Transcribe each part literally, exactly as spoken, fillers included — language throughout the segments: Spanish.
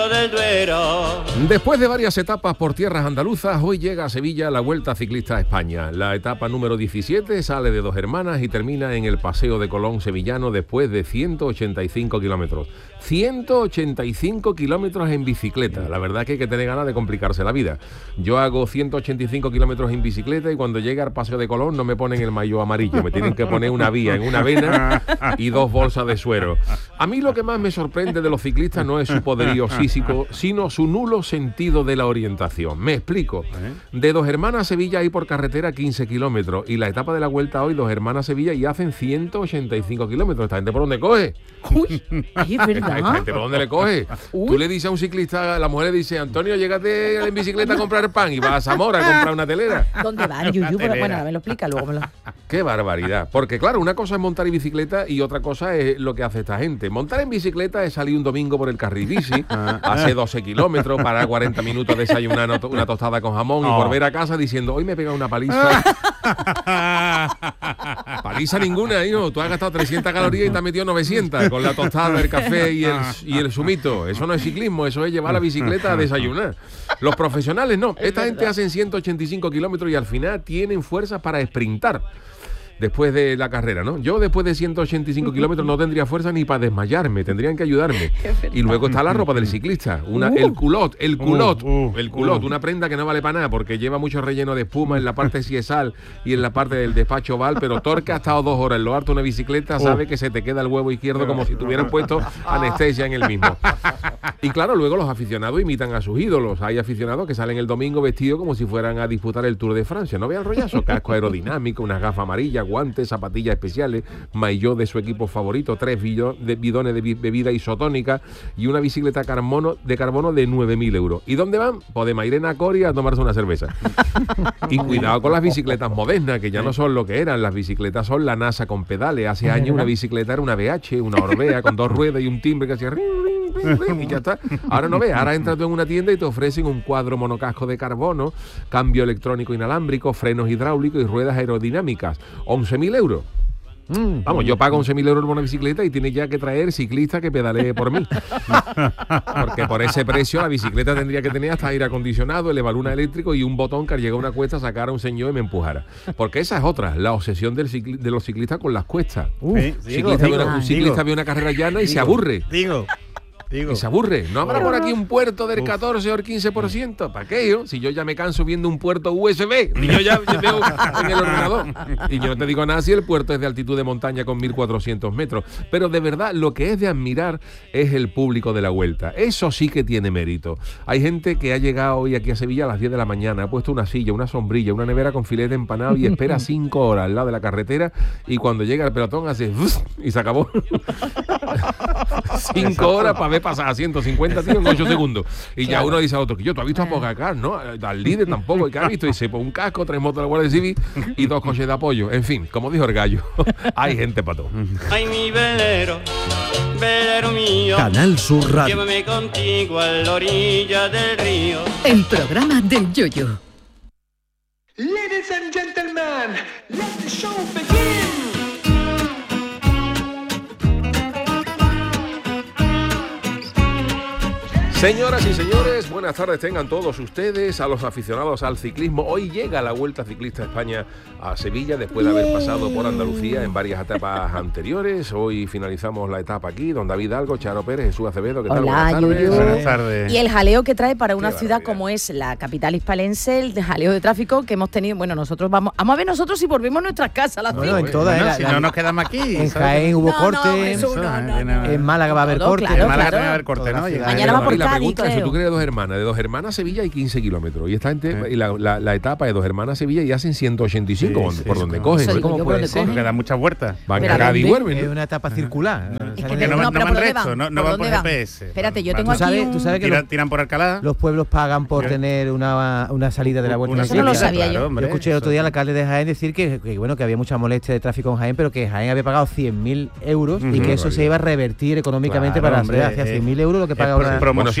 del Duero. Después de varias etapas por tierras andaluzas, hoy llega a Sevilla la Vuelta Ciclista a España. La etapa número diecisiete sale de Dos Hermanas y termina en el Paseo de Colón sevillano después de ciento ochenta y cinco kilómetros. ciento ochenta y cinco kilómetros en bicicleta. La verdad que hay que tener ganas de complicarse la vida. Yo hago ciento ochenta y cinco kilómetros en bicicleta y cuando llega al Paseo de Colón no me ponen el maillot amarillo, me tienen que poner una vía en una vena y dos bolsas de suero. A mí lo que más me sorprende de los ciclistas no es su poderío físico, sino su nulo sentido de la orientación. Me explico. De Dos Hermanas a Sevilla hay por carretera quince kilómetros y la etapa de la Vuelta hoy, Dos Hermanas a Sevilla, y hacen ciento ochenta y cinco kilómetros. ¿Esta gente por dónde coge? Uy, ay, es verdad. ¿Esta gente por dónde le coge? Uy. Tú le dices a un ciclista, la mujer le dice, Antonio, llégate en bicicleta a comprar pan y vas a Zamora a comprar una telera. ¿Dónde van, Yuyu? Pero, bueno, ahora me lo explica, luego me lo... ¡Qué barbaridad! Porque claro, una cosa es montar en bicicleta y otra cosa es lo que hace esta gente. Montar en bicicleta es salir un domingo por el carril bici, hace doce kilómetros, parar cuarenta minutos, desayunar una tostada con jamón y Oh. volver a casa diciendo, hoy me he pegado una paliza. Paliza ninguna, hijo. Tú has gastado trescientas calorías y te has metido novecientas con la tostada, el café y el, y el zumito. Eso no es ciclismo, eso es llevar la bicicleta a desayunar. Los profesionales no. Esta gente hacen ciento ochenta y cinco kilómetros y al final tienen fuerzas para sprintar después de la carrera, ¿no? Yo después de ciento ochenta y cinco kilómetros no tendría fuerza ni para desmayarme, tendrían que ayudarme. Y luego está la ropa del ciclista, una, el culot, el culot, Uh, uh, el culot, uh. una prenda que no vale para nada porque lleva mucho relleno de espuma en la parte siesal y en la parte del despacho oval, pero Torque ha estado dos horas en lo harto de una bicicleta, sabe que se te queda el huevo izquierdo como si tuvieran puesto anestesia en el mismo. Y claro, luego los aficionados imitan a sus ídolos. Hay aficionados que salen el domingo vestidos como si fueran a disputar el Tour de Francia. No vean rollazo, casco aerodinámico, unas gafas amarillas, guantes, zapatillas especiales, maillot de su equipo favorito, tres bido- de bidones de bi- bebida isotónica y una bicicleta carbono, de carbono de nueve mil euros. ¿Y dónde van? Pues de Mairena a Coria a tomarse una cerveza. Y cuidado con las bicicletas modernas, que ya no son lo que eran. Las bicicletas son la NASA con pedales. Hace años una bicicleta era una B H, una Orbea con dos ruedas y un timbre que hacía ring, ring, ring, ring, y ya está. Ahora no ves, ahora entras tú en una tienda y te ofrecen un cuadro monocasco de carbono, cambio electrónico inalámbrico, frenos hidráulicos y ruedas aerodinámicas. once mil euros. Vamos, yo pago once mil euros por una bicicleta y tiene ya que traer ciclista que pedalee por mí. Porque por ese precio la bicicleta tendría que tener hasta aire acondicionado, elevaluna eléctrico y un botón que al llegar a una cuesta sacara a un señor y me empujara. Porque esa es otra, la obsesión del cicli- de los ciclistas con las cuestas. Uh, sí, Un digo, ciclista, ve digo, una, un digo, ciclista ve una carrera llana y se aburre. Digo, digo. Y se aburre. ¿No habrá por aquí un puerto del Uf. catorce o el quince por ciento? ¿Para qué yo? Si yo ya me canso viendo un puerto U S B. Y yo ya ya veo en el ordenador. Y yo no te digo nada si el puerto es de altitud de montaña con mil cuatrocientos metros. Pero de verdad, lo que es de admirar es el público de la Vuelta. Eso sí que tiene mérito. Hay gente que ha llegado hoy aquí a Sevilla a las diez de la mañana, ha puesto una silla, una sombrilla, una nevera con filete empanado y espera cinco horas al lado de la carretera y cuando llega el pelotón hace y se acabó. Cinco horas para ver pasar a ciento cincuenta tíos en ocho segundos. Y ya uno dice a otro, que yo, ¿tú has visto a Pogacar? ¿No? Al líder tampoco, ¿qué has visto? Y dice, pues un casco, tres motos de la Guardia Civil y dos coches de apoyo. En fin, como dijo el gallo, hay gente para todo. Ay, mi velero, velero mío, Canal Sur Radio. llévame contigo a la orilla del río. El programa del Yoyo. Ladies and gentlemen, let the show begin. Señoras y señores, buenas tardes tengan todos ustedes, a los aficionados al ciclismo. Hoy llega la Vuelta Ciclista a España a Sevilla después de haber pasado por Andalucía en varias etapas anteriores. Hoy finalizamos la etapa aquí, don David Algo, Charo Pérez, Jesús Acevedo. ¿Qué tal? Hola, Buenas tardes. Yuyu. Buenas tardes. Y el jaleo que trae para una Qué ciudad barbaridad. como es la capital hispalense, el de jaleo de tráfico que hemos tenido. Bueno, nosotros vamos, vamos a ver nosotros si volvemos a nuestras casas a las Bueno, cinco. en todas, Bueno, eh, si la- no nos quedamos aquí. en ¿sabes? Jaén hubo No, no, corte, Jesús, Eso, no, no, en- no. en Málaga va a haber Todo, corte. claro, En Málaga claro. también va a haber corte, ¿no? Todas Llega- Mañana va Pero, por y la Cádiz, pregunta es, creo. ¿tú crees de Dos Hermanas? De Dos Hermanas a Sevilla hay quince kilómetros. Y esta gente, Eh. y la, la, la etapa de Dos Hermanas a Sevilla y hacen ciento ochenta y cinco, Sí, sí, por sí, donde claro. cogen. Eso ¿no? digo ¿Cómo yo, puede ¿por ser? dónde Porque da muchas vueltas. Van Pero a ¿a Cádiz y dónde? vuelven, Es ¿no? una etapa circular. Es O sea, que Que tengo no, una van- no van ¿por dónde recto, van? no, no ¿Por van por dónde van? G P S. Espérate, yo Van- tengo ¿Tú sabes, aquí un- tú sabes que tiran, los, tiran por Alcalá. los pueblos pagan por Yo- tener una, una salida de la Vuelta Una Ciclista? Eso no lo salida, sabía yo. claro, Yo hombre, escuché el otro día al eso- alcalde de Jaén decir que, que, bueno, que había mucha molestia de tráfico en Jaén, pero que Jaén había pagado cien mil euros y Ujú. que eso se iba a revertir económicamente Claro, para la hombre, ciudad. Hacia eh, cien mil euros lo que es paga pro- ahora. promoción Bueno,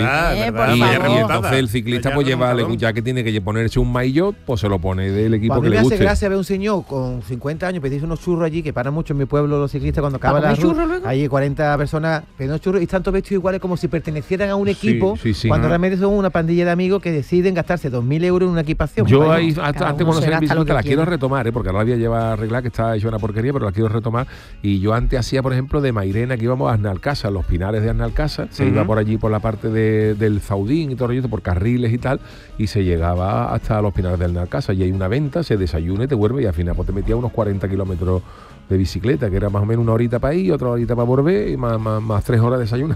verdad, Eh, verdad. por Y, favor. y entonces el ciclista pues lleva, le ya que tiene que ponerse un maillot, pues se lo pone del equipo Pues a que mí le me guste. hace gracia ver un señor con cincuenta años pedirse unos churros allí, que paran mucho en mi pueblo los ciclistas cuando acaba ¿Para la comer ruta. churros luego? Hay cuarenta personas pidiendo churros y están todos vestidos iguales como si pertenecieran a un equipo, sí, sí. cuando Ajá. realmente son una pandilla de amigos que deciden gastarse dos mil euros en una equipación. Yo Bueno, ahí, hasta, cada antes uno cuando se salí en gasta lo bicicleta que la quiero quiere. retomar, ¿eh? Porque ahora la voy a llevar arreglada, que está hecha una porquería, pero la quiero retomar. Y yo antes hacía, por ejemplo, de Mairena, que íbamos a Arnalcázar, los pinares de Arnalcázar, se Ujú. iba por allí por la parte de, del Zaudín y todo ello, por carriles y tal, y se llegaba hasta los pinares de Arnalcázar. Y hay una venta, se desayuna y te vuelve, y al final pues te metía unos cuarenta kilómetros de bicicleta, que era más o menos una horita para ir, otra horita para volver, y más, más, más tres horas de desayuno.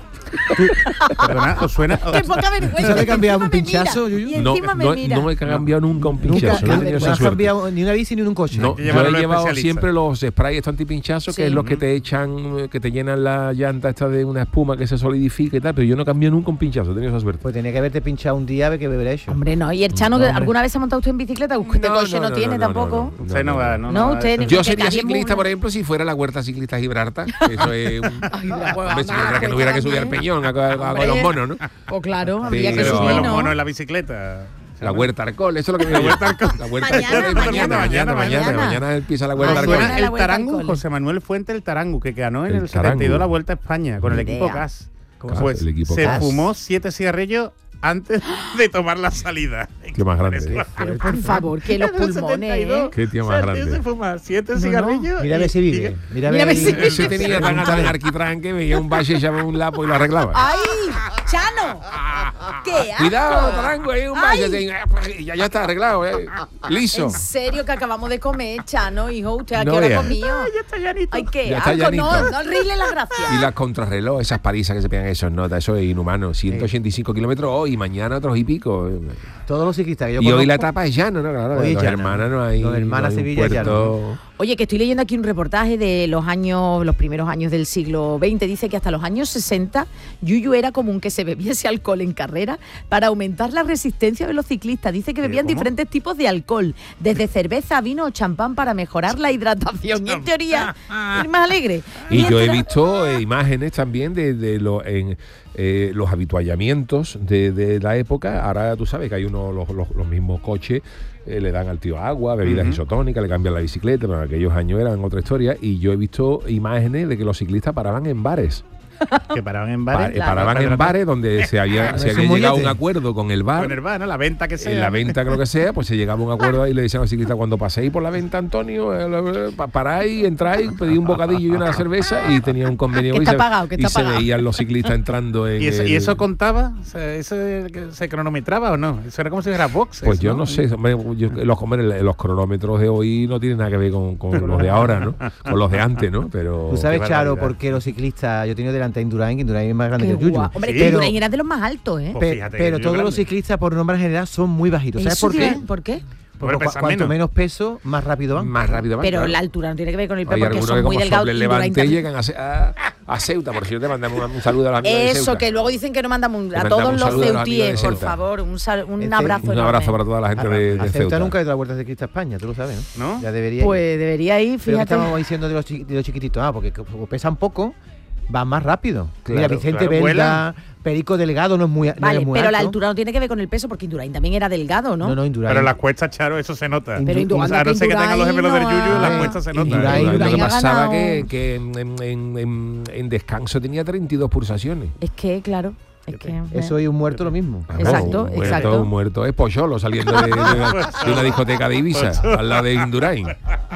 Perdona, ¿os suena? Qué poca vergüenza. ¿Sabes que cambiar un encima me pinchazo, mira, Yuyu? Y No, encima me no, mira. no he cambiado nunca un Nunca, pinchazo, no he no, tenido no esa has suerte. cambiado ni una bici ni un coche. No, Hay que yo llevarlo he al llevado especialista. siempre los sprays estos antipinchazos, Sí. que es los que te echan, que te llenan la llanta esta de una espuma que se solidifica y tal, pero yo no cambio nunca un pinchazo, he tenido esa suerte. Pues tenía que haberte pinchado un día a ver qué beber hecho. Hombre, no. ¿Y el Chano, No, que hombre. alguna vez se ha montado usted en bicicleta? Usted de coche no, tiene tampoco. no, Usted no va, no, No, no, usted eso- ni- Yo que sería también ciclista, muy- por ejemplo, si fuera la Huerta Ciclista Gibraltar. Eso es un... Ay, la hueva, Hombre, si mamá, mientras que no hubiera que subir al también. peñón a, a- a- con los monos, ¿no? Pues claro, habría Sí, que pero- subir, Los ¿no? monos en la bicicleta. La Huerta Alcohol, eso es lo que me La Huerta Alcohol. La Huerta Mañana, Alcohol es mañana, mañana, mañana, mañana. mañana empieza la Huerta Ah, ¿Os Alcohol. suena suena la el Vuelta al Tarango? Cole. José Manuel Fuente el Tarango, que ganó en El el, setenta y dos Tarango. la Vuelta a España con el Ni equipo idea. C A S. Cas, Pues el equipo se C A S. fumó siete cigarrillos antes de tomar la salida. Qué más grande. Eso- Pero por favor, que los En el pulmones, setenta y dos, ¿eh? Qué tío o más sea, el tío grande. se fuma siete No, no. cigarrillos. Mira a ver y si vive. sigue- Mira a Mira a ver ver si vive. Ese tenía tan tan arquitrán que veía un valle y echaba un lapo y lo arreglaba. ¡Ay, Chano! ¡Qué asco! Cuidado, Tarango, hay un Ay. valle. te- Ya, ya está arreglado, eh. Liso. En serio que acabamos de comer, Chano, hijo. ¿Usted a qué No hora vea. comió? Ya está llanito. Ay, qué Ya está asco. No, llanito. no arregle la gracia. Y las contrarreloj, esas parisas que se pegan esos notas, eso es inhumano. ciento ochenta y cinco kilómetros hoy y mañana otros y pico. Todos los ciclistas que yo Y hoy conozco- la etapa es llano, ¿no? Claro, Hoy es dos llano. hermanas no hay. Dos hermanas no hay un Sevilla llano, puerto. Oye, que estoy leyendo aquí un reportaje de los años, los primeros años del siglo veinte. Dice que hasta los años sesenta, Yuyu era común que se bebiese alcohol en carrera para aumentar la resistencia de los ciclistas. Dice que bebían ¿Cómo? diferentes tipos de alcohol, desde cerveza, vino o champán para mejorar la hidratación. Y en teoría, ir más alegre. Y yo he Mientras- visto eh, imágenes también de, de lo, en, eh, los habituallamientos de, de la época. Ahora tú sabes que hay uno, los, los, los mismos coches eh, le dan al tío agua, bebidas Ujú. isotónicas, le cambian la bicicleta, pero en aquellos años eran otra historia. Y yo he visto imágenes de que los ciclistas paraban en bares. Que paraban en Pa- bares. eh, paraban en bares donde se había, se Es había un llegado a un mollete. acuerdo con el bar. Con el bar, ¿no? La venta que sea. En la venta, creo que sea, pues se llegaba a un acuerdo y le decían al ciclista: cuando paséis por la venta, Antonio, eh, pa- paráis, entráis, pedí un bocadillo y una cerveza, y tenía un convenio. Que y está se, pagado, que y está se pagado. veían los ciclistas entrando en. ¿Y eso, el- ¿Y eso contaba? O sea, ¿eso que se cronometraba o no? Eso era como si fuera box. Pues yo no sé, hombre, yo- los, hombre, los cronómetros de hoy no tienen nada que ver con, con los de ahora, ¿no? Con los de antes, ¿no? Pero. Tú sabes, Qué Charo, barbaridad. por qué los ciclistas. Yo he tenido delante a Indurain, que Indurain es más grande Qué que el Yuyu. guau. Hombre, Sí. que Pero- Indurain era de los más altos, ¿eh? Pues Pe- fíjate que pero yo todos los grande. ciclistas, por norma general, son muy bajitos. ¿Sabes ¿Eso por qué? tiene- ¿Por qué? Porque Porque cua- pesa cuanto menos. menos peso, más rápido van. Más rápido van, Pero claro. la altura no tiene que ver con el Hay peso, porque algunos son que muy como delgados. sobre el Indurain levante también. llegan a, Ce- a, a Ceuta. Por cierto, mandamos un, un saludo a la amiga de Eso, Ceuta. que luego dicen que no mandamos un- Le a mandamos todos un los saludo a los amigos de ceutíes, por Ceuta. favor, un, sal- un Este- abrazo Un abrazo enorme. para toda la gente A, de, a de Ceuta Ceuta. nunca he ido a la Vuelta Ciclista a España, tú lo sabes, ¿no? ¿No? Ya debería ir. Pues debería ir, Pero que fíjate. estábamos diciendo de los, chi- de los chiquititos, ah, porque como pesan poco, van más rápido. Claro, Mira, Vicente claro, Belda, vuelan. Perico Delgado no es muy, no Vale, es muy pero la alto. altura no tiene que ver con el peso, porque Indurain también era delgado, ¿no? No, no, Indurain. Pero en las cuestas, Charo, eso se nota. Pero Indu- O sea, a no ser que tengan los gemelos del Indurain Yuyu, en no las ha- cuestas se nota. Indurain- Lo que Indurain ha pasaba ganado- que, que en, en- en- en descanso tenía treinta y dos pulsaciones. Es que, claro, es que... Eso y un muerto lo mismo. Vamos, Exacto, un muerto, exacto. Un muerto es Pocholo saliendo de, de una, de una discoteca de Ibiza, al lado de Indurain.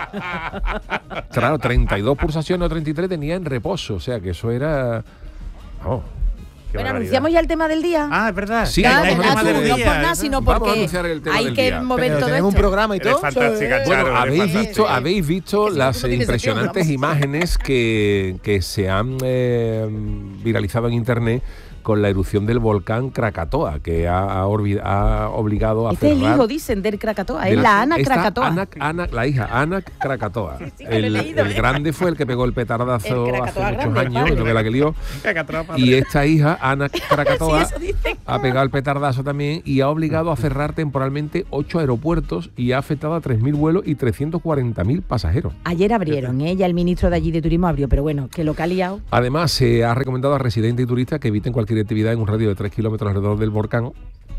Claro, treinta y dos pulsaciones o treinta y tres tenía en reposo, o sea que eso era. Vamos. Qué Bueno, barbaridad. anunciamos ya el tema del día. Ah, es verdad. Sí, Nada, vamos de a nada, anunciar tú, el no día, por nada, eso. sino Vamos a porque anunciar el tema hay del que día. mover Pero todo tenemos un esto. programa y Eres todo. fantástica, Sí. Charo. Bueno, eres habéis fantástica. visto, habéis visto Que si no, las tú no tienes impresionantes sentido, imágenes que, que se han eh, viralizado en internet con la erupción del volcán Krakatoa, que ha, ha orbi- ha obligado a Este es el cerrar. hijo, dicen, del Krakatoa. de Es la Ana esta Krakatoa. Ana- Ana- la hija, Ana Krakatoa. Sí, sí, que lo he el, leído, el ¿eh? grande fue el que pegó el petardazo El hace Krakatoa muchos grande, años, vale. lo que la que lió. Cacatropa, Y esta hija, Ana Sí, Krakatoa, eso dicen. ha pegado el petardazo también y ha obligado a cerrar temporalmente ocho aeropuertos y ha afectado a tres mil vuelos y trescientos cuarenta mil pasajeros. Ayer abrieron, ¿eh? Ya el ministro de allí de turismo abrió, pero bueno, que lo que ha liado. Además, se ha recomendado a residentes y turistas que eviten cualquier actividad en un radio de tres kilómetros alrededor del volcán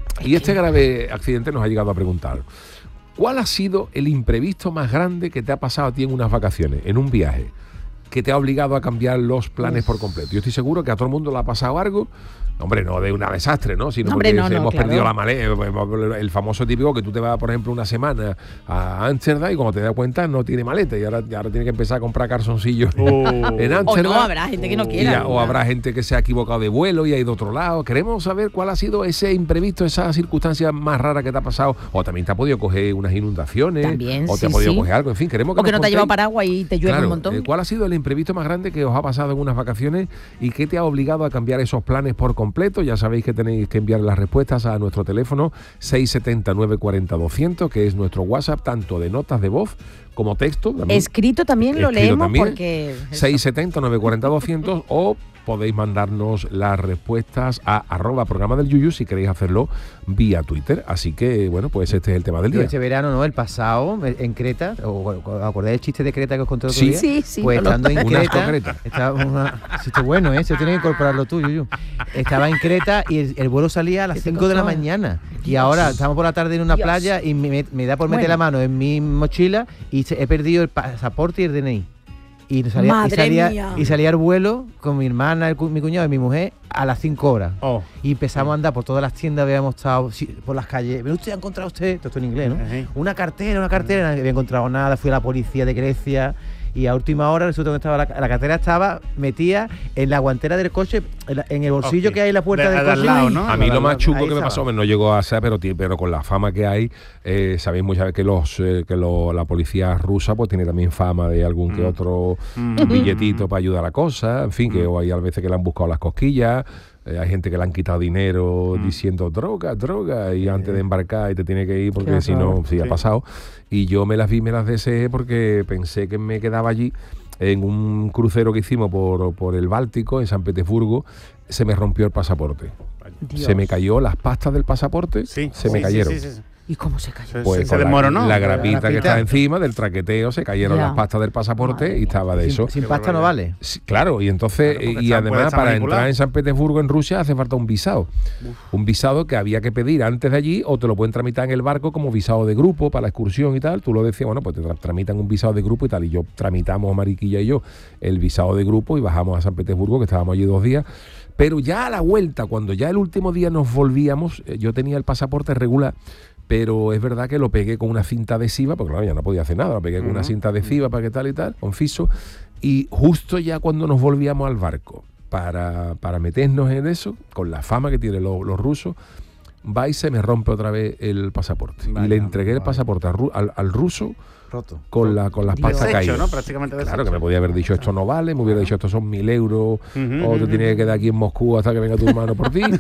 Y este grave accidente nos ha llegado a preguntar, ¿cuál ha sido el imprevisto más grande que te ha pasado a ti en unas vacaciones, en un viaje, que te ha obligado a cambiar los planes por completo? Yo estoy seguro que a todo el mundo le ha pasado algo. Hombre, no de una desastre, ¿no? Sino Hombre, porque no, no, hemos claro. perdido la maleta. El famoso típico que tú te vas, por ejemplo, una semana a Ámsterdam y cuando te das cuenta no tiene maleta y ahora, y ahora tiene que empezar a comprar calzoncillos en Ámsterdam. O no, habrá gente que no quiera. Ya, o habrá gente que se ha equivocado de vuelo y ha ido a otro lado. Queremos saber cuál ha sido ese imprevisto, esa circunstancia más rara que te ha pasado. O también te ha podido coger unas inundaciones. También, o te sí, ha podido sí. coger algo. En fin, queremos que O que nos no te ha llevado contéis. paraguas y te llueve Claro, un montón. eh, ¿cuál ha sido el imprevisto más grande que os ha pasado en unas vacaciones y qué te ha obligado a cambiar esos planes por completo? Ya sabéis que tenéis que enviar las respuestas a nuestro teléfono seis siete cero, nueve cuatro cero, doscientos, que es nuestro WhatsApp, tanto de notas de voz como texto. También. Escrito también lo Escrito leemos también. porque... seis siete cero, nueve cuatro cero, doscientos o podéis mandarnos las respuestas a arroba programa del Yuyu si queréis hacerlo vía Twitter. Así que, bueno, pues este es el tema del Yo día. este verano, ¿no? El pasado, en Creta, o ¿acordáis del chiste de Creta que os conté el otro Sí. día? Sí, sí, Pues no lo- estando en Un asco Creta, Creta. estaba una, esto es bueno, ¿eh? Se tiene que incorporarlo tú, Yuyu. Estaba en Creta y el, el vuelo salía a las ¿Qué te cinco de la costó? mañana. Y Dios. ahora estamos por la tarde en una Dios. playa y me, me da por meter Bueno. la mano en mi mochila y se- he perdido el pasaporte y el D N I. Y salía, y, Madre salía, mía. y salía el vuelo con mi hermana, el cu- mi cuñado y mi mujer a las cinco horas. Oh. Y empezamos a andar por todas las tiendas, habíamos estado sí, por las calles. ¿Pero usted ha encontrado usted? Todo esto en inglés, ¿no? Ajá. Una cartera, una cartera, no había encontrado nada. Fui a la policía de Grecia y a última hora resulta que estaba la, la cartera estaba metida en la guantera del coche, en, la- en el bolsillo Ok. que hay en la puerta De- del de al coche. lado, ¿no? A mí lo más chungo Ahí que me estaba. pasó, no llegó a ser, pero, ti- pero con la fama que hay, eh, sabéis muchas veces que los eh, que lo- la policía rusa pues tiene también fama de algún que otro billetito para ayudar a la cosa, en fin, que hay a veces que le han buscado las cosquillas. Eh, hay gente que le han quitado dinero diciendo droga, droga, y antes de embarcar y te tiene que ir porque Qué si no, horror. sí, ha Sí. pasado. Y yo me las vi, me las deseé porque pensé que me quedaba allí en un crucero que hicimos por, por el Báltico, en San Petersburgo. Se me rompió el pasaporte. Dios. Se me cayó las pastas del pasaporte, Sí, se sí, me sí, cayeron. sí, sí, sí. ¿Y cómo se cayó? Se- Pues se con la- desmoronó. La, La grapita que grapita. está encima del traqueteo, se cayeron Ya. las pastas del pasaporte Madre y estaba de eso. Sin, sin pasta no vale. Sí, claro, y entonces, Claro, porque y está- además puede estar para manipulado. entrar en San Petersburgo, en Rusia, hace falta un visado. Un visado que había que pedir antes de allí o te lo pueden tramitar en el barco como visado de grupo para la excursión y tal. Tú lo decías, bueno, pues te tra- tramitan un visado de grupo y tal. Y yo tramitamos, Mariquilla y yo, el visado de grupo y bajamos a San Petersburgo, que estábamos allí dos días. Pero ya a la vuelta, cuando ya el último día nos volvíamos, eh, yo tenía el pasaporte regular, pero es verdad que lo pegué con una cinta adhesiva, porque claro, ya no podía hacer nada, lo pegué con una cinta adhesiva para que tal y tal, con fiso, y justo ya cuando nos volvíamos al barco para, para meternos en eso, con la fama que tienen los, los rusos, va y se me rompe otra vez el pasaporte. y Vaya, le entregué el vaya. pasaporte al, ru- al- al ruso Roto. con, la, con las Dios. pastas Deshecho, caídas. ¿no? Prácticamente Claro, deshecho. que me podía haber dicho esto no vale, me hubiera dicho esto son mil euros, Ujú, o te ujú, tienes que quedar aquí en Moscú hasta que venga tu hermano por ti.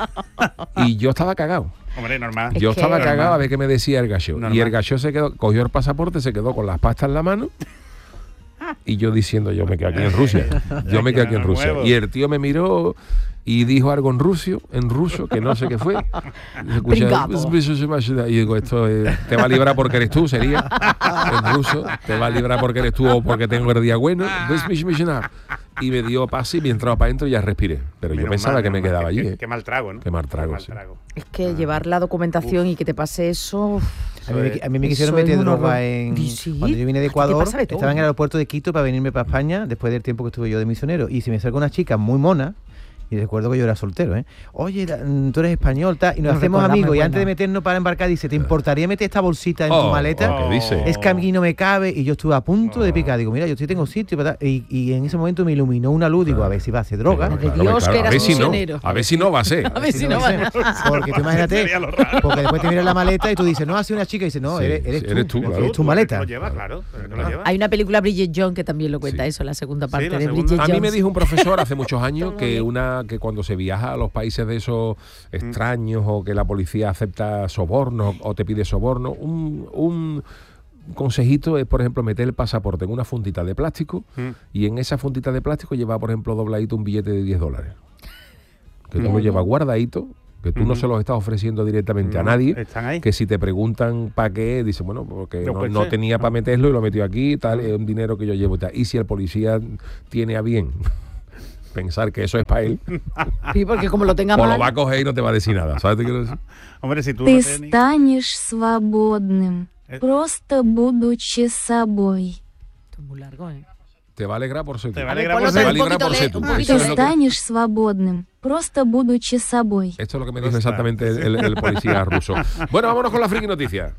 Y yo estaba cagado. Hombre, normal. Es Yo que- estaba Normal. cagado a ver qué me decía el gallo. Normal. Y el gallo se quedó, cogió el pasaporte, se quedó con las pastas en la mano. Y yo diciendo, yo me quedo aquí en Rusia. Yo me quedo aquí en Rusia. Nuevo. Y el tío me miró y dijo algo en ruso, en ruso, que no sé qué fue. Y se escucha, Brigado. y digo, esto eh, te va a librar porque eres tú, sería. En ruso, te va a librar porque eres tú o porque tengo el día bueno. Y me dio pase y me entraba para adentro y ya respiré. Pero yo Menos pensaba mal, que me menos mal. quedaba Qué- allí. Qué, eh. qué mal trago, ¿no? Qué mal trago, mal sí. trago. Es que llevar la documentación y que te pase eso... uf, A mí, me- a mí me quisieron Eso es meter un droga horror. en... Di- sí. Cuando yo vine de ¿A ti te Ecuador, pasa de todo? estaba en el aeropuerto de Quito para venirme para España después del tiempo que estuve yo de misionero. Y se me acerca una chica muy mona, y recuerdo que yo era soltero, ¿eh? Oye, la- mm, tú eres español, tal, y nos Lo hacemos recordamos, amigos. Y es antes de buena. meternos para embarcar, dice, ¿te importaría meter esta bolsita en tu Oh, maleta? oh, ¿qué dice? Es que a mí no me cabe, y yo estuve a punto de Oh. picar. Digo, mira, yo sí tengo sitio para tal. Y, y en ese momento me iluminó una luz, digo, a ver si va a hacer droga. Madre de Dios, que a eras ver si no, misionero. a ver si no va a ser. A ver si no sé. va. Porque tú imagínate, Sería lo raro. porque después te miras la maleta y tú dices, no, ha sido una chica, y dices, no, Sí, eres, eres sí, tú, eres tú, porque claro. es tu maleta. Lo lleva, claro. pero que lo lleva. Hay una película, Bridget Jones, que también lo cuenta Sí. eso, la segunda parte la de segunda. Bridget A Jones. mí me dijo un profesor hace muchos años Está muy que bien. una que cuando se viaja a los países de esos extraños o que la policía acepta sobornos o te pide soborno, un, un consejito es, por ejemplo, meter el pasaporte en una fundita de plástico Mm. y en esa fundita de plástico lleva, por ejemplo, dobladito un billete de diez dólares. Que tú lo llevas guardadito, que tú no Ujú. se los estás ofreciendo directamente a No, nadie. están ahí. Que si te preguntan para qué, dice, bueno, porque Yo no, qué no sé, tenía no. para meterlo y lo metió aquí, tal, es un dinero que yo llevo. Tal. Y si el policía tiene a bien pensar que eso es para él, Sí, porque como lo tenga o mal. lo va a coger y no te va a decir nada. ¿Sabes qué quiero decir? Hombre, si tú Ты no tienes... станешь свободным, Eh. просто будучи собой. Esto es muy largo, ¿eh? Te va a alegrar por ser tú. Te va a A ver, alegrar ponlo por Te otra va a vez, un alegrar poquito por ser le- tú. un Eso poquito Ты es lo que- станешь свободным, просто будучи собой. Esto es lo que me dijo Está. exactamente el, el- el policía ruso. Bueno, vámonos con la friki noticia.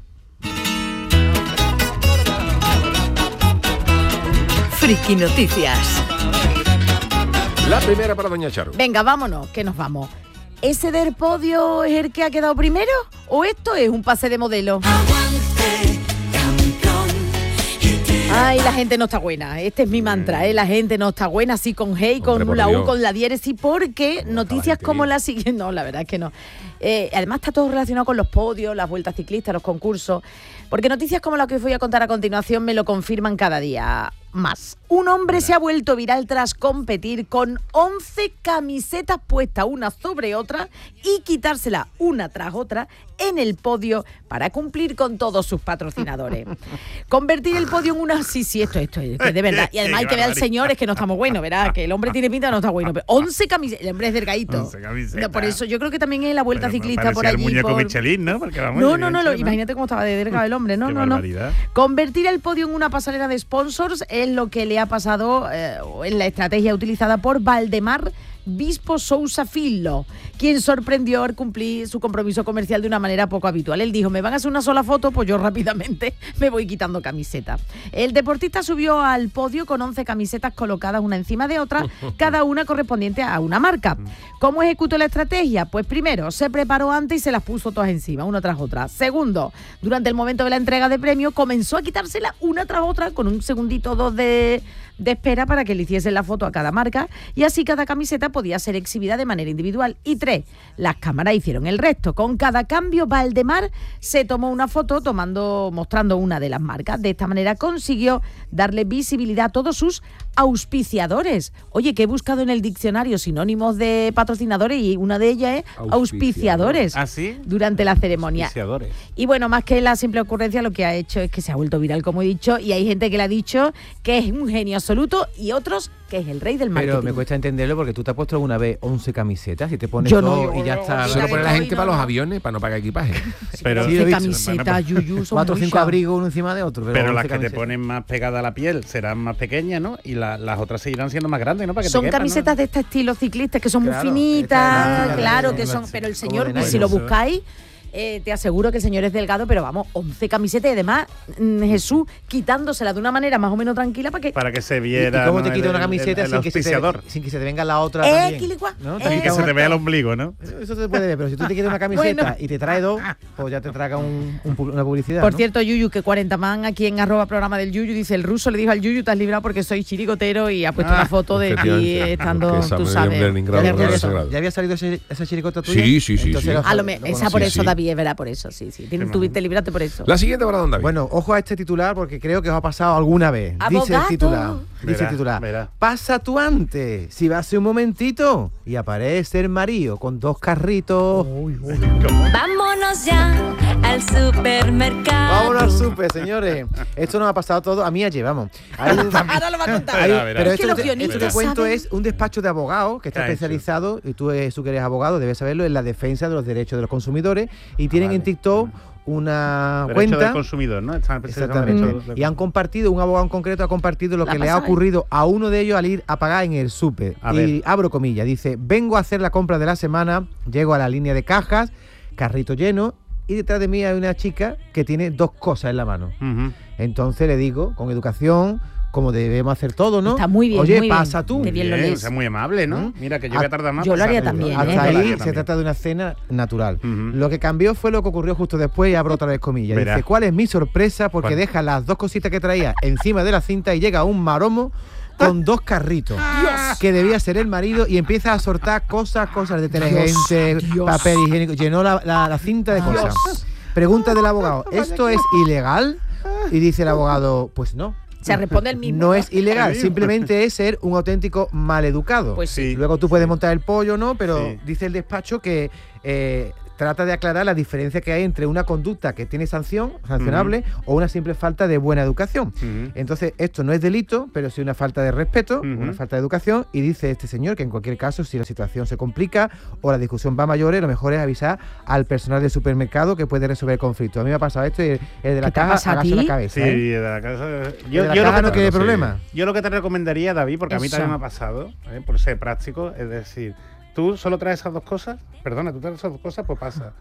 Friki Noticias. La primera para Doña Charo. Venga, vámonos, que nos vamos. ¿Ese del podio es el que ha quedado primero? ¿O esto es un pase de modelo? Ay, la gente no está buena. Este es mi mantra, ¿eh? La gente no está buena, así con G y con Hombre, por la U, Dios. con la diéresis, porque está la noticias gente como bien? la siguiente... No, la verdad es que no. Eh, además está todo relacionado con los podios, las vueltas ciclistas, los concursos, porque noticias como la que os voy a contar a continuación me lo confirman cada día más. Un hombre se ha vuelto viral tras competir con once camisetas puestas una sobre otra y quitársela una tras otra en el podio para cumplir con todos sus patrocinadores. Convertir el podio en una... Sí, sí, esto, esto, es que de verdad. Y además hay que ver al señor, es que no estamos buenos, ¿verdad? Que el hombre tiene pinta, no está bueno. Pero once camisetas, el hombre es delgadito. once camisetas. No, por eso yo creo que también es la vuelta Pero me ciclista por parecía allí. el muñeco por... Michelin, ¿no? Porque vamos, No, yo no, he no, dicho, lo, imagínate cómo estaba de delgado el hombre. No, Qué no, no. barbaridad. Convertir el podio en una pasarela de sponsors es lo que le ha pasado eh, en la estrategia utilizada por Valdemar Bispo Sousa Filho, quien sorprendió al cumplir su compromiso comercial de una manera poco habitual. Él dijo, me van a hacer una sola foto, pues yo rápidamente me voy quitando camisetas. El deportista subió al podio con once camisetas colocadas una encima de otra, cada una correspondiente a una marca. ¿Cómo ejecutó la estrategia? Pues primero, se preparó antes y se las puso todas encima, una tras otra. Segundo, durante el momento de la entrega de premio, comenzó a quitársela una tras otra con un segundito o dos de, de espera para que le hiciesen la foto a cada marca, y así cada camiseta podía ser exhibida de manera individual. Y tres, las cámaras hicieron el resto. Con cada cambio, Valdemar se tomó una foto tomando, mostrando una de las marcas. De esta manera consiguió darle visibilidad a todos sus auspiciadores. Oye, que he buscado en el diccionario sinónimos de patrocinadores y una de ellas es auspiciadores. ¿Ah, sí? Durante la ceremonia. Auspiciadores. Y bueno, más que la simple ocurrencia, lo que ha hecho es que se ha vuelto viral, como he dicho, y hay gente que le ha dicho que es un genio absoluto y otros que es el rey del marketing. Pero me cuesta entenderlo porque tú te has puesto alguna vez once camisetas y te pones Yo no, todo yo y ya no, está. yo Eso lo no, pone la no, gente no, para los no. aviones, para no pagar equipaje. Pero, Sí, lo he once visto. camisetas, yuyu, son Cuatro o muchas. cinco abrigos uno encima de otro. Pero, pero once las que te camisetas. ponen más pegada a la piel serán más pequeñas, ¿no? Y la- las otras seguirán siendo más grandes, ¿no? Para que te Son quepan, ¿no? camisetas de este estilo ciclistas que son Claro, muy finitas, esta es la- claro la- que la- son, la- pero el como señor, de pues, nylon. si lo buscáis, eh, te aseguro que el señor es delgado, pero vamos, once camisetas y además mm, Jesús quitándosela de una manera más o menos tranquila para que... Para que se ¿Y, y viera. cómo ¿no? te el- quita una el- camiseta el sin, que se auspiciador. te, sin que se te venga la otra Eh, también? quilicua, ¿No? eh. Te Y quita que se una- te vea el ombligo, ¿no? Eso se puede ver, pero si tú te quitas una camiseta Bueno. y te trae dos, pues ya te traga un, un pu- una publicidad. Por ¿no? cierto, Yuyu, que cuarenta man aquí en arroba programa del Yuyu, dice, el ruso le dijo al Yuyu, te has librado porque soy chirigotero, y ha puesto Ah, una foto de ti efectivamente, estando, porque tú examen de sabes. Leningrado, de Ya, no, había- no, nervioso. ese grado. ¿Ya había salido ese- esa chiricota tuya? Sí, sí, sí, Entonces sí. era- A lo me- lo esa conocí. por Sí, eso, sí. David, es verdad, por eso, sí, sí. Tienes- Qué Tú majo. te libraste por eso. La siguiente para don David. Bueno, ojo a este titular porque creo que os ha pasado alguna vez. Dice Abogado. el titular. Dice Verá, el titular. verá. Pasa tú antes, si vas un momentito y aparece el marido con dos carritos. Vámonos ya al supermercado. Vámonos al súper, señores. Esto nos ha pasado todo a mí ayer, vamos. Hay un- Ahora lo va a contar. hay- Verá, verá. pero Es que esto, los que te- esto guionistas que cuento saben. es un despacho de abogados que está ¿Qué ha hecho? especializado, y tú, eh, tú que eres abogado debes saberlo, en la defensa de los derechos de los consumidores, y tienen vale. en TikTok una Derecho cuenta. del consumidor, ¿no? Están especializados en Exactamente. derechos del- Y han compartido, un abogado en concreto ha compartido lo La que le ha pasada. ocurrido a uno de ellos al ir a pagar en el súper. A Y ver. abro comillas, dice, vengo a hacer la compra de la semana, llego a la línea de cajas, carrito lleno, y detrás de mí hay una chica que tiene dos cosas en la mano. Ujú. Entonces le digo, con educación, como debemos hacer todo, ¿no? Está muy bien, Oye, muy bien. pasa tú. Qué bien lo Bien, lees. o sea, muy amable, ¿no? ¿Mm? Mira, que yo Ah, voy a tardar más. yo lo para haría saberlo. también, Hasta ¿eh? Yo lo ahí haría se también. trata de una escena natural. Ujú. Lo que cambió fue lo que ocurrió justo después, y abro otra vez comillas. Verá. Dice, ¿cuál es mi sorpresa? Porque ¿Cuál? deja las dos cositas que traía encima de la cinta y llega un maromo con dos carritos. Que debía ser el marido, y empieza a soltar cosas, cosas de detergente, Dios. papel higiénico. Llenó la, la- la cinta de cosas. Pregunta del abogado, ¿esto es ilegal? Y dice el abogado, pues no. Se responde el mismo. No es ilegal, El mismo. simplemente es ser un auténtico maleducado. Pues sí. Sí. Luego tú puedes montar el pollo, ¿no? Pero Sí. dice el despacho que eh, trata de aclarar la diferencia que hay entre una conducta que tiene sanción, sancionable, uh-huh. o una simple falta de buena educación. Uh-huh. Entonces, esto no es delito, pero sí una falta de respeto, uh-huh. una falta de educación, y dice este señor que en cualquier caso, si la situación se complica o la discusión va a mayores, lo mejor es avisar al personal del supermercado que puede resolver el conflicto. A mí me ha pasado esto y el, el de la caja agacha la cabeza. Sí, ¿eh? el de la caja. Yo, yo lo que no quiere problema. Yo lo que te recomendaría, David, porque Eso. a mí también me ha pasado, ¿eh? por ser práctico, es decir, tú solo traes esas dos cosas, perdona, tú traes esas dos cosas, pues pasa.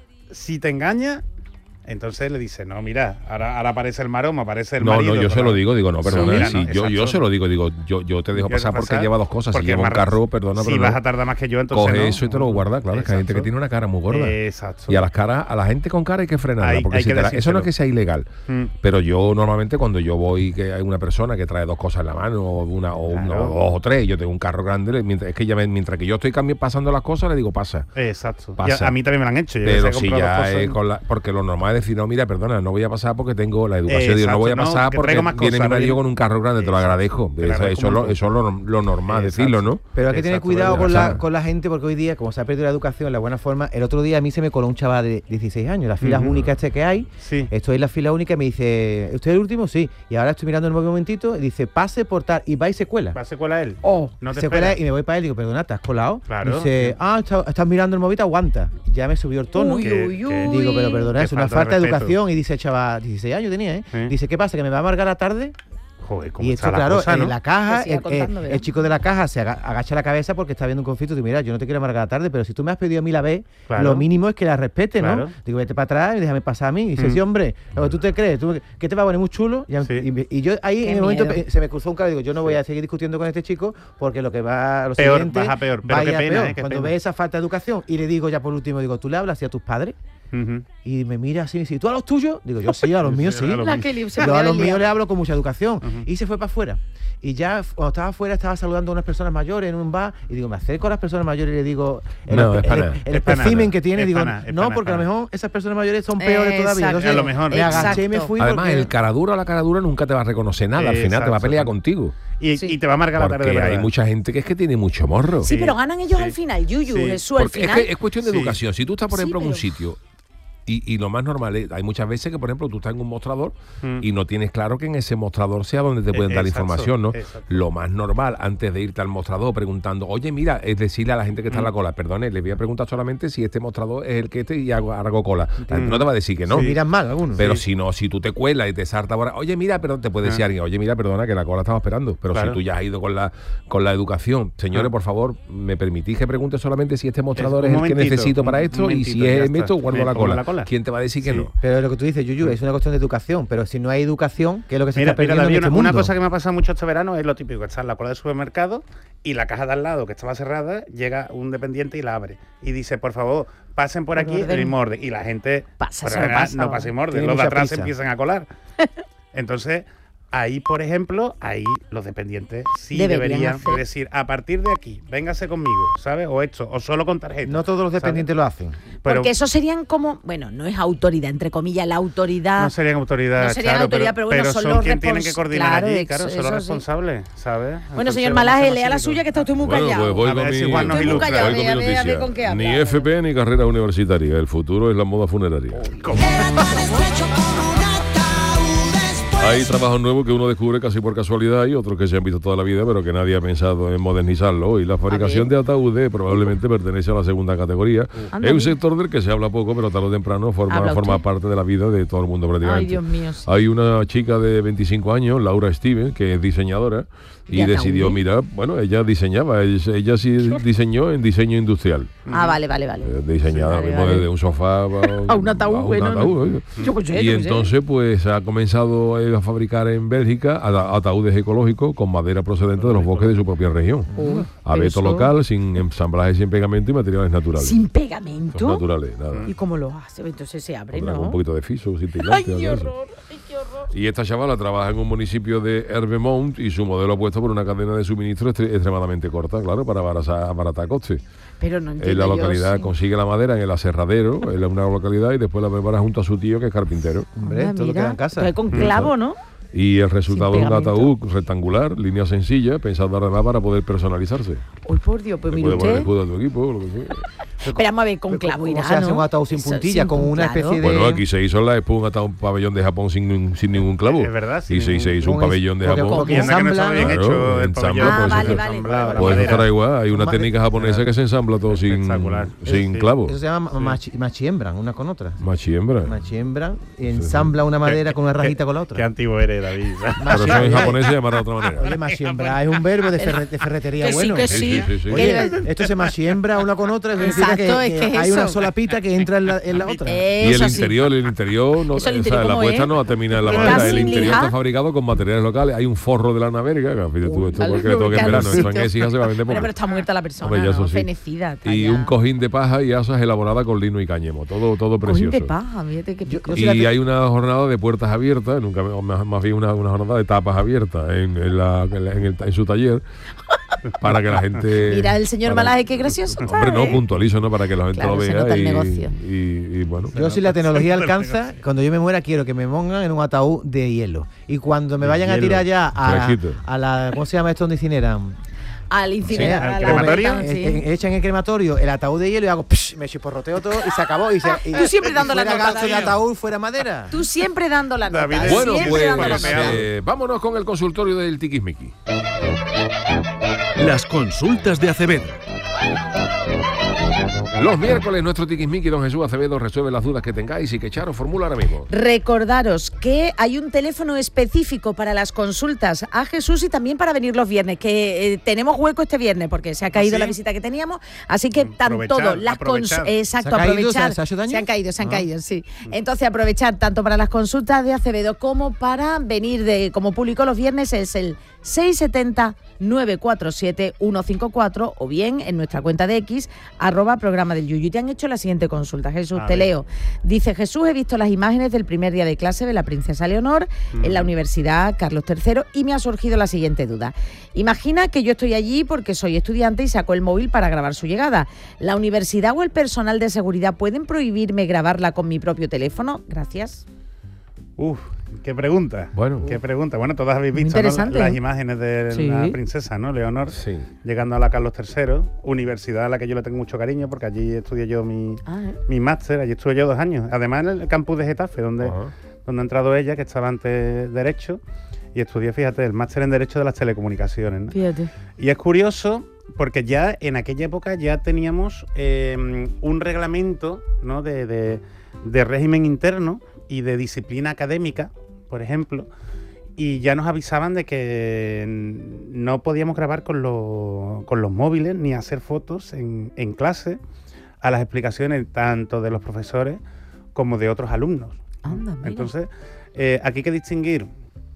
Si te engaña, entonces le dice, no, mira, ahora, ahora aparece el maromo, aparece el no, marido. No, yo se lo digo, digo, no, perdona, mira, si no, yo, yo se lo digo, digo, yo, yo te dejo pasar porque lleva dos cosas, si lleva un carro, perdona, si pero vas no, a tardar más que yo, entonces coge no. eso y te lo guarda, claro, es que hay gente que tiene una cara muy gorda. Exacto. Y a las caras, a la gente con cara hay que frenarla, hay, porque hay si te la, eso no es que sea ilegal, mm. pero yo normalmente cuando yo voy, que hay una persona que trae dos cosas en la mano, o una, o, claro. una, o dos o tres, yo tengo un carro grande, mientras, es que ya me, mientras que yo estoy cambi- pasando las cosas, le digo, pasa. Exacto. Pasa. Ya, a mí también me lo han hecho. Yo pero si ya es con la, porque lo normal es decir, no, mira, perdona, no voy a pasar porque tengo la educación. Exacto, digo, no voy a pasar no, porque viene mi marido con un carro grande, te lo agradezco. Eso, eso, lo, eso es lo, lo normal, exacto. decirlo, ¿no? Pero hay que tener cuidado con la, con la gente, porque hoy día, como se ha perdido la educación, la buena forma, el otro día a mí se me coló un chaval de dieciséis años, las filas uh-huh. únicas este que hay, sí. estoy en la fila única y me dice, ¿usted es el último? Sí. Y ahora estoy mirando el móvil un momentito y dice, pase por tal, y va y se cuela. Va, se cuela él. Oh, no te se espera. cuela y me voy para él y digo, perdona, ¿te has colado? Claro. Dice, sí. ah, estás, estás mirando el móvil, aguanta. Ya me subió el tono. Uy, uy, uy. Digo, pero perdona, es una falta falta de, de educación. Y dice, chaval, dieciséis años tenía, ¿eh? ¿Sí? Dice, ¿qué pasa? ¿Que me va a amargar la tarde? Joder, ¿cómo y está esto, la claro, cosa, ¿no? en la caja, el, contando, el, el chico de la caja se aga- agacha la cabeza porque está viendo un conflicto y dice, mira, yo no te quiero amargar la tarde, pero si tú me has pedido a mí la vez, claro. lo mínimo es que la respete, claro. ¿no? Digo, vete para atrás y déjame pasar a mí. Y dice, mm. sí, hombre, lo que tú te crees, ¿tú, ¿qué te va a poner muy chulo? Y, sí. y, y yo ahí Qué en el momento miedo. se me cruzó un cable, digo, yo no voy a seguir discutiendo con este chico porque lo que va a lo peor, siguiente baja peor, pero vaya qué pena, peor. Eh, qué Cuando pena. ve esa falta de educación y le digo ya por último, digo, ¿tú le hablas así a tus padres? Uh-huh. Y me mira así y dice, ¿tú a los tuyos? Digo, yo sí, a los míos sí. La que li- Yo a los míos le hablo con mucha educación. Uh-huh. Y se fue para afuera. Y ya cuando estaba afuera estaba saludando a unas personas mayores en un bar y digo, me acerco a las personas mayores y le digo, el, no, el, el, el espécimen que tiene, digo, pana, no, porque a lo mejor esas personas mayores son peores todavía. Entonces, a lo mejor. me agaché y me fui. Además, porque... el cara dura o la cara dura nunca te va a reconocer nada, al final Exacto, te va a pelear exacto. contigo. Y, sí. y te va a amargar la tarde de verdad. Hay mucha gente que es que tiene mucho morro. Sí, sí. pero ganan ellos sí. al final, Yuyu, sí. Jesús, al final. Es, que es cuestión de sí. educación. Si tú estás, por ejemplo, sí, pero... en un sitio... Y, y lo más normal es, hay muchas veces que, por ejemplo, tú estás en un mostrador mm. y no tienes claro que en ese mostrador sea donde te pueden eh, dar exacto, información, ¿no? Exacto. Lo más normal, antes de irte al mostrador preguntando, oye, mira, es decirle a la gente que está mm. en la cola, perdone, le voy a preguntar solamente si este mostrador es el que este y hago, hago cola. La gente mm. no te va a decir que no. Sí. Miran mal algunos. Pero sí. si no, si tú te cuelas y te saltas ahora, oye, mira, perdón, te puede decir ah. alguien, oye, mira, perdona, que la cola estaba esperando. Pero claro. si tú ya has ido con la con la educación, señores, ah. por favor, me permitís que pregunte solamente si este mostrador es, es el que necesito para esto y si es esto, guardo la cola. la cola. ¿Quién te va a decir que sí. no? Pero lo que tú dices, Yuyu, es una cuestión de educación, pero si no hay educación, ¿qué es lo que se mira, está perdiendo mira, David, en este una mundo? cosa que me ha pasado mucho este verano es lo típico, está en la cola del supermercado y la caja de al lado, que estaba cerrada, llega un dependiente y la abre. Y dice, por favor, pasen por aquí y morden. Y la gente pasa, por acá, pasa, no pasa y morden, los de atrás se empiezan a colar. Entonces... Ahí, por ejemplo, ahí los dependientes sí deberían, deberían decir, a partir de aquí, véngase conmigo, ¿sabes? O esto, o solo con tarjeta. No todos los dependientes ¿sabes? Lo hacen. Pero, porque eso serían como, bueno, no es autoridad, entre comillas, la autoridad. No serían autoridad, no serían claro, autoridad, pero, pero bueno, pero son, son los quien tienen que coordinar claro, allí, ex, claro, son los responsables, ¿sabes? Bueno, entonces, señor Malaje, lea la suya que está usted muy callado. Bueno, pues voy con mi, Juan nos voy ilustra. con mi noticia. Ni F P ni carrera universitaria, el futuro es la moda funeraria. Hay trabajos nuevos que uno descubre casi por casualidad y otros que se han visto toda la vida, pero que nadie ha pensado en modernizarlo. Y la fabricación de ataúdes probablemente pertenece a la segunda categoría. Uh, es un sector del que se habla poco, pero tarde o temprano forma, forma parte de la vida de todo el mundo prácticamente. Ay, Dios mío, sí. Hay una chica de veinticinco años, Laura Stevens, que es diseñadora, y ¿De decidió, mira, bueno, ella diseñaba, ella, ella sí diseñó en diseño industrial. Ah, vale, vale, vale. Eh, diseñada sí, vale, vale. desde un sofá a, a un ataúd. A un bueno, ataúd no. Yo sé, y yo entonces, sé. pues, ha comenzado a fabricar en Bélgica ataúdes ecológicos con madera procedente de los bosques de su propia región. Uh, Abeto local, sin ensamblaje, sin pegamento y materiales naturales. ¿Sin pegamento? Son naturales, nada. ¿Y cómo lo hace? Entonces se abre, ¿no? Un poquito de fiso, sin tilante. ¡Ay, qué horror! ¡Ay, qué horror! Y esta chavala trabaja en un municipio de Hervemont y su modelo apuesta por una cadena de suministro extremadamente corta, claro, para abaratar, abaratar costes. Pero no entiendo en la localidad yo, sí. consigue la madera en el aserradero, en una localidad, y después la prepara junto a su tío, que es carpintero. Hombre, ah, todo queda en casa. Con clavo, ¿no? Y el resultado es un ataúd rectangular, línea sencilla, pensado además para poder personalizarse. Uy, por Dios, pues Le mire puede poner el usted. escudo a tu equipo, lo que sea. Pero vamos a ver, con clavo ¿Cómo irá, se hace ¿no? un ataúd sin Eso, puntilla? sin Con pun- una claro. especie de... Bueno, aquí se hizo en la Expo un ataúd, un pabellón de Japón sin, sin ningún clavo. Es verdad, sin Y se, ningún- se hizo un con es- pabellón de porque- Japón. porque Y anda que no estaba bien ensambla, Claro, hecho el ensambla, pabellón. Ah, pues, vale, eso- vale. ensamblado, la Pues eso madera. estará igual. Hay una Ma- técnica japonesa que se ensambla todo sin, Espectacular. sin Sí. clavo. Eso se llama machi- machiembran, una con otra. Machiembra. Machiembran y ensambla una madera con una rajita con la Qué otra. antiguo eres, David. Pero eso en japonés se llamará de otra manera. Oye, machiembra es un verbo de, ferre- de ferretería Que sí, bueno. que Sí, sí. sí, sí, sí. Oye, esto se machiembra una con otra, significa Exacto, que, es que que hay una eso. sola pita que entra en la, en la otra. Y el Eso sí. interior, el interior, no, Eso, el o interior, sea, la ¿cómo puesta es? no ha terminado en la Está madera. El sin interior lijar. está fabricado con materiales locales. Hay un forro de lana verga, que fíjate tú, esto Al- porque le toca en al verano. Esto en sitio. Écija se va a vender Bueno, poco. pero está muerta la persona, Hombre, ya eso ¿no? sí. Fenecida. está Y ya. un cojín de paja y asas elaborada con lino y cáñamo. Todo, todo Cojín precioso. de paja, fíjate que Yo- pico. yo- Y hay una jornada de puertas abiertas, nunca o más, más bien una, una jornada de tapas abiertas en, en, la, en, la- en el- en su taller para que la gente. Mira el señor para- Malaje, qué gracioso está, Hombre, no, ¿eh? puntualizo, ¿no? Para que la gente Claro, lo se vea. nota el y, negocio. y, y bueno. Yo si la tecnología alcanza, cuando yo me muera quiero que me pongan en un ataúd de hielo. Y cuando me vayan a hielo. tirar ya a, Fresquito. a la... ¿Cómo se llama esto donde incineran? Al incinerador. al a la crematorio. vuelta, sí. Eh, eh, echan en el crematorio el ataúd de hielo y hago psh, me chisporroteo todo y se acabó. Y se, y, Tú siempre y dando la fuera nota, gasto de David. ataúd, fuera madera. Tú siempre dando la nota. David, Bueno, siempre pues dando la nota. eh, vámonos con el consultorio del Tiquismiqui. Las consultas de Acevedo. Los miércoles nuestro Tiquismiqui, don Jesús Acevedo, resuelve las dudas que tengáis y que Charo formula ahora mismo. Recordaros que hay un teléfono específico para las consultas a Jesús y también para venir los viernes, que eh, tenemos hueco este viernes porque se ha caído ¿Sí? la visita que teníamos, así que tan Aprovechar, todo las cons- aprovechar. exacto, ¿Se ha caído? aprovechar. ¿Se ha hecho daño? Se han caído, se han Ah. caído, sí. Entonces aprovechar tanto para las consultas de Acevedo como para venir de como público los viernes es el seis siete cero, nueve cuatro siete, uno cinco cuatro o bien en nuestra cuenta de X, arroba programa del Yuyu. Te han hecho la siguiente consulta, Jesús, A te ver. leo. Dice, Jesús, he visto las imágenes del primer día de clase de la princesa Leonor en la Universidad Carlos tercero y me ha surgido la siguiente duda. Imagina que yo estoy allí porque soy estudiante y saco el móvil para grabar su llegada. ¿La universidad o el personal de seguridad pueden prohibirme grabarla con mi propio teléfono? Gracias. Uf, qué pregunta. Bueno. Qué pregunta. Bueno, todas habéis Muy visto, ¿no? interesante, Las ¿eh? imágenes de Sí. la princesa, ¿no? Leonor, Sí. llegando a la Carlos tercero, universidad a la que yo le tengo mucho cariño porque allí estudié yo mi, Ah, ¿eh? mi máster, allí estuve yo dos años. Además en el campus de Getafe, donde, Ajá. donde ha entrado ella, que estaba antes Derecho, y estudié, fíjate, el máster en Derecho de las Telecomunicaciones, ¿no? Fíjate. Y es curioso porque ya en aquella época ya teníamos eh, un reglamento, ¿no? de, de- de régimen interno y de disciplina académica, por ejemplo, y ya nos avisaban de que no podíamos grabar con, los- con los móviles ni hacer fotos en, en clase a las explicaciones tanto de los profesores como de otros alumnos. Anda, mira. Entonces, eh, aquí hay que distinguir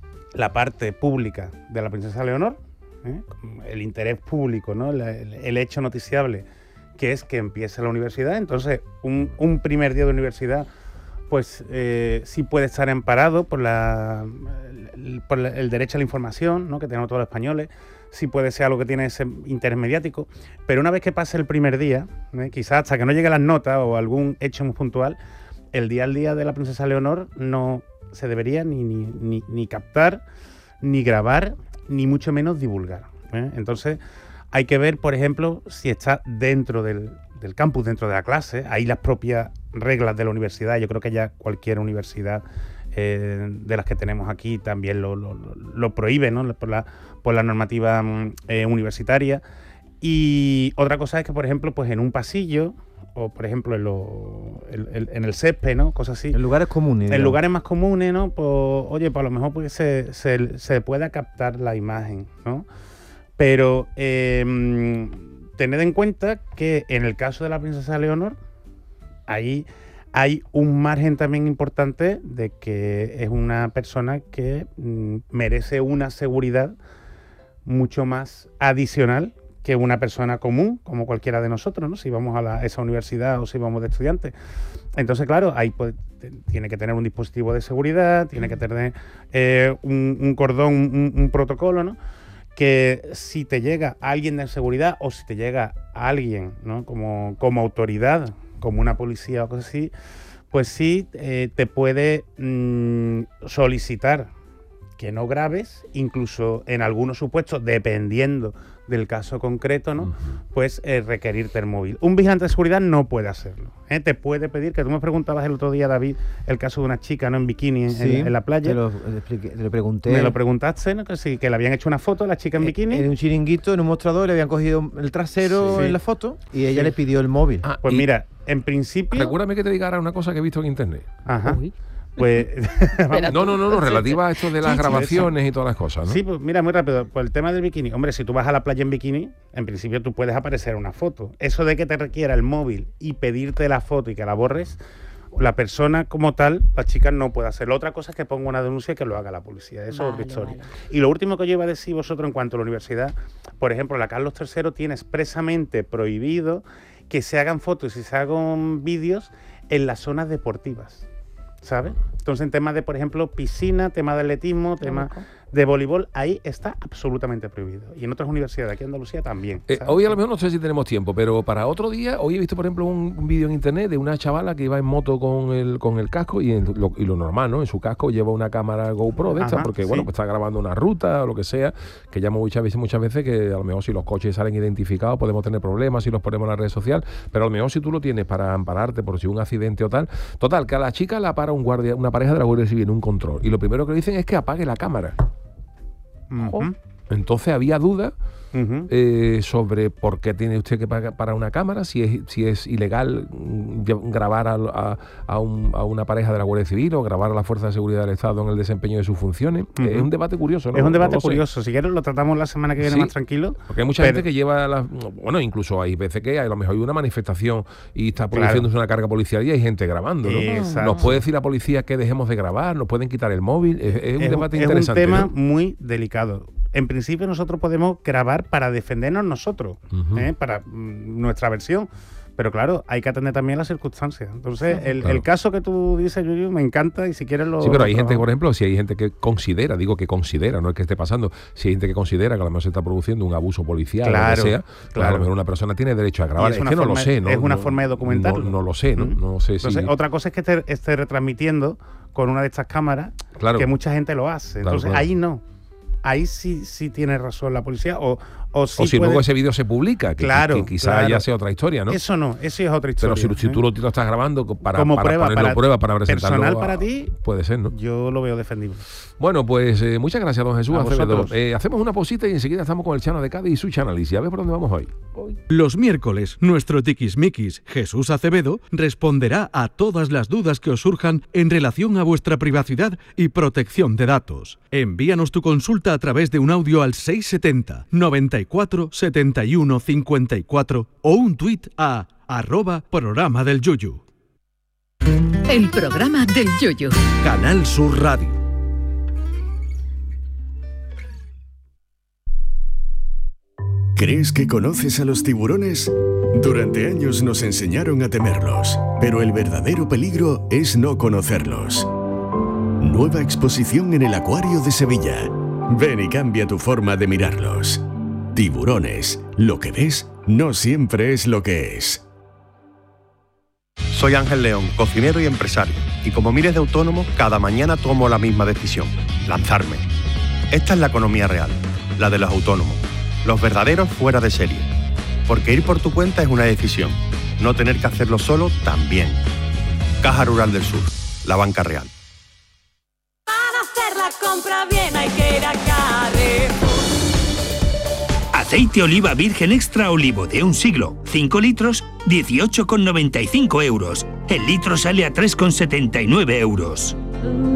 la parte pública de la princesa Leonor, ¿eh? el interés público, ¿no? el, el- el hecho noticiable, que es que empiece la universidad. Entonces, un, un primer día de universidad, pues eh, sí puede estar amparado por, la, el, por la- el derecho a la información, ¿no? que tenemos todos los españoles, sí puede ser algo que tiene ese interés mediático, pero una vez que pase el primer día, ¿eh? quizás hasta que no lleguen las notas o algún hecho muy puntual, el día al día de la princesa Leonor no se debería ni, ni, ni, ni captar, ni grabar, ni mucho menos divulgar, ¿eh? Entonces hay que ver, por ejemplo, si está dentro del, del campus, dentro de la clase, hay las propias reglas de la universidad. Yo creo que ya cualquier universidad eh, de las que tenemos aquí también lo, lo, lo- lo prohíbe, ¿no? por, la, por la normativa mm, eh, universitaria. Y otra cosa es que, por ejemplo, pues en un pasillo, o por ejemplo en, lo- el- el- en el césped, ¿no? Cosas así. En lugares comunes. En digamos. lugares más comunes, ¿no? Pues, oye, pues a lo mejor pues se, se, se pueda captar la imagen, ¿no? Pero eh, mm, tened en cuenta que en el caso de la princesa Leonor, ahí hay un margen también importante de que es una persona que mm, merece una seguridad mucho más adicional que una persona común, como cualquiera de nosotros, ¿no? Si vamos a la- esa universidad o si vamos de estudiantes. Entonces, claro, ahí pues, te- tiene que tener un dispositivo de seguridad, tiene que tener eh, un, un cordón, un, un protocolo, ¿no? Que si te llega alguien de seguridad o si te llega alguien, ¿no? Como, como autoridad, como una policía o cosas así, pues sí eh, te puede mm, solicitar que no grabes, incluso en algunos supuestos, dependiendo del caso concreto, ¿no? Uh-huh. Pues eh, requerirte el móvil. Un vigilante de seguridad no puede hacerlo. ¿eh? Te puede pedir, que tú me preguntabas el otro día, David, el caso de una chica, ¿no? En bikini en, sí, en, en la playa. Te lo, te lo pregunté. Me lo preguntaste, ¿no? Que sí, que le habían hecho una foto a la chica en bikini. En un chiringuito, en un mostrador, le habían cogido el trasero sí. en la foto y ella sí. le pidió el móvil. Ah, pues mira, en principio... Recuérdame que te diga ahora una cosa que he visto en internet. Ajá. Uy. Pues no, no, no, no, relativa a esto de las sí, grabaciones sí, y todas las cosas, ¿no? Sí, pues mira, muy rápido, pues el tema del bikini. Hombre, si tú vas a la playa en bikini, en principio tú puedes aparecer una foto. Eso de que te requiera el móvil y pedirte la foto y que la borres, la persona como tal, la chica no puede hacerlo. Otra cosa es que ponga una denuncia y que lo haga la policía. Eso vale, es otra historia. Vale. Y lo último que yo iba a decir vosotros en cuanto a la universidad, por ejemplo, la Carlos tercero tiene expresamente prohibido que se hagan fotos y se hagan vídeos en las zonas deportivas, ¿sabes? Entonces, en temas de, por ejemplo, piscina, tema de atletismo, tema de voleibol, ahí está absolutamente prohibido. Y en otras universidades, aquí en Andalucía también. Eh, hoy a lo mejor no sé si tenemos tiempo, pero para otro día, hoy he visto, por ejemplo, un, un vídeo en internet de una chavala que iba en moto con el con el casco y, en lo, y lo normal, ¿no? En su casco lleva una cámara GoPro de esta, porque, sí. bueno, pues está grabando una ruta o lo que sea, que ya muchas veces, muchas veces que a lo mejor si los coches salen identificados podemos tener problemas si los ponemos en la red social, pero a lo mejor si tú lo tienes para ampararte por si un accidente o tal. Total, que a la chica la para un guardia, una pareja de la Guardia Civil en un control y lo primero que le dicen es que apague la cámara. Uh-huh. Entonces había dudas uh-huh. eh, sobre por qué tiene usted que pagar para una cámara, si es si es ilegal grabar a, a, a, un, a una pareja de la Guardia Civil o grabar a la Fuerza de Seguridad del Estado en el desempeño de sus funciones. Uh-huh. Es un debate curioso, ¿no? Es un debate no curioso. Si quieres lo tratamos la semana que viene sí, más tranquilo. Porque hay mucha pero... gente que lleva, la, bueno, incluso hay veces que a lo mejor hay una manifestación y está produciéndose claro. una carga policial y hay gente grabando, ¿no? Exacto. Nos puede decir la policía que dejemos de grabar, nos pueden quitar el móvil. Es, es un es, debate es interesante. Es un tema ¿no? muy delicado. En principio nosotros podemos grabar para defendernos nosotros, uh-huh. ¿eh? para mm, nuestra versión, pero claro, hay que atender también las circunstancias. Entonces, el, claro. el caso que tú dices, Yuyu, me encanta y si quieres lo... Sí, pero hay gente, por ejemplo, si hay gente que considera, digo que considera, no es que esté pasando, si hay gente que considera que a lo mejor se está produciendo un abuso policial claro, o lo que sea, claro. claro, a lo mejor una persona tiene derecho a grabar. Es, es que no lo sé, ¿no? Es una no, forma de documentarlo. No, no lo sé, ¿no? ¿Mm? No sé Entonces, si... otra cosa es que esté, esté retransmitiendo con una de estas cámaras, claro. que mucha gente lo hace. Entonces, claro, claro. ahí no. Ahí sí sí tiene razón la policía o o, sí o si puede... luego ese vídeo se publica, que, claro, que quizás claro. ya sea otra historia, ¿no? Eso no, eso es otra historia. Pero si, ¿eh? si tú lo, lo estás grabando para, como para prueba, ponerlo para, prueba, para presentarlo... Personal a, para ti, puede ser, ¿no? Yo lo veo defendible. Bueno, pues eh, muchas gracias, don Jesús a Acevedo. Eh, hacemos una pausita y enseguida estamos con el Chano de Cádiz y su Chanálisis. A ver por dónde vamos hoy. hoy. Los miércoles, nuestro tiquismiquis, Jesús Acevedo, responderá a todas las dudas que os surjan en relación a vuestra privacidad y protección de datos. Envíanos tu consulta a través de un audio al seiscientos setenta, noventa y cuatro, setenta y uno, cincuenta y cuatro o un tuit a arroba programa del Yuyu. El programa del Yuyu. Canal Sur Radio. ¿Crees que conoces a los tiburones? Durante años nos enseñaron a temerlos, pero el verdadero peligro es no conocerlos. Nueva exposición en el Acuario de Sevilla. Ven y cambia tu forma de mirarlos. Tiburones, lo que ves no siempre es lo que es. Soy Ángel León, cocinero y empresario, y como miles de autónomos, cada mañana tomo la misma decisión, lanzarme. Esta es la economía real, la de los autónomos, los verdaderos fuera de serie. Porque ir por tu cuenta es una decisión, no tener que hacerlo solo también. Caja Rural del Sur, la banca real. Para hacer la compra bien hay que ir a Carrefour. Aceite oliva virgen extra olivo de un siglo, cinco litros, dieciocho con noventa y cinco euros. El litro sale a tres con setenta y nueve euros.